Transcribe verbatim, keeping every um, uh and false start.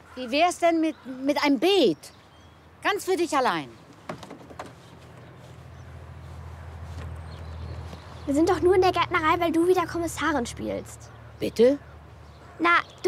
Wie wär's denn mit, mit einem Beet? Ganz für dich allein. Wir sind doch nur in der Gärtnerei, weil du wieder Kommissarin spielst. Bitte? Na, du